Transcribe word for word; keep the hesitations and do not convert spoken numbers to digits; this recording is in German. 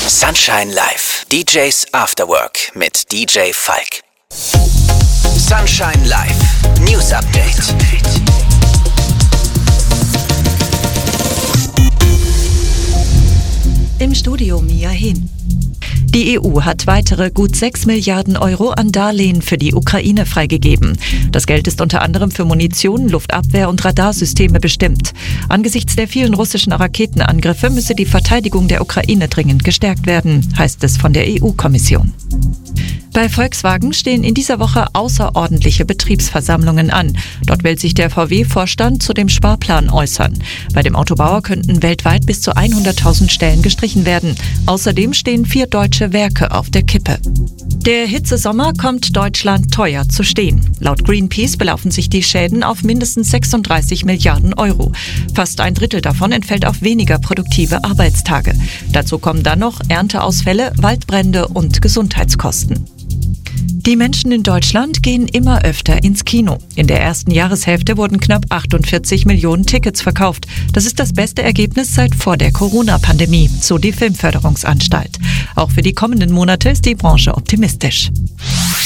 Sunshine Live. D Js After Work mit D J Falk. Sunshine Live. News Update. Im Studio Mia Hin. Die E U hat weitere gut sechs Milliarden Euro an Darlehen für die Ukraine freigegeben. Das Geld ist unter anderem für Munition, Luftabwehr und Radarsysteme bestimmt. Angesichts der vielen russischen Raketenangriffe müsse die Verteidigung der Ukraine dringend gestärkt werden, heißt es von der E U-Kommission. Bei Volkswagen stehen in dieser Woche außerordentliche Betriebsversammlungen an. Dort will sich der V W-Vorstand zu dem Sparplan äußern. Bei dem Autobauer könnten weltweit bis zu hunderttausend Stellen gestrichen werden. Außerdem stehen vier deutsche Werke auf der Kippe. Der Hitzesommer kommt Deutschland teuer zu stehen. Laut Greenpeace belaufen sich die Schäden auf mindestens sechsunddreißig Milliarden Euro. Fast ein Drittel davon entfällt auf weniger produktive Arbeitstage. Dazu kommen dann noch Ernteausfälle, Waldbrände und Gesundheitskosten. Die Menschen in Deutschland gehen immer öfter ins Kino. In der ersten Jahreshälfte wurden knapp achtundvierzig Millionen Tickets verkauft. Das ist das beste Ergebnis seit vor der Corona-Pandemie, so die Filmförderungsanstalt. Auch für die kommenden Monate ist die Branche optimistisch.